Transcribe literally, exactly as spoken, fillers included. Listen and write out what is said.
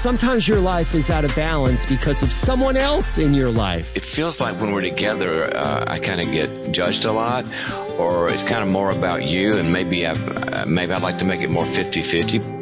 Sometimes your life is out of balance because of someone else in your life. It feels like when we're together, uh, I kind of get judged a lot, or it's kind of more about you, and maybe I've, uh, maybe I'd like to make it more fifty-fifty.